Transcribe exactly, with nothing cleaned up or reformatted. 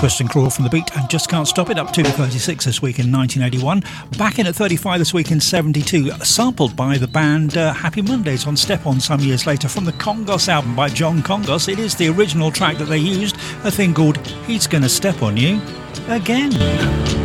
Twist and Crawl from The Beat and Just Can't Stop It, up to thirty-six this week in nineteen eighty-one. Back in at thirty-five this week in seventy-two, sampled by the band uh, Happy Mondays on Step On some years later from the Congos album by John Congos. It is the original track that they used, a thing called He's Gonna Step On You Again.